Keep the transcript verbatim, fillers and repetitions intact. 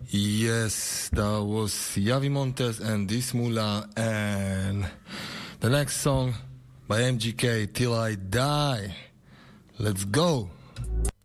Yes, that was Yavi Montes and Dismula, and the next song by M G K, Till I Die. Let's go.